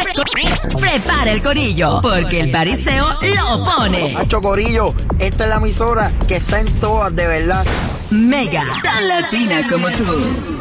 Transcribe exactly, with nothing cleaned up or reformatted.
Prepara el corillo, porque el pariseo lo pone. Hacho corillo, esta es la emisora que está en todas, de verdad. Mega, tan latina como tú.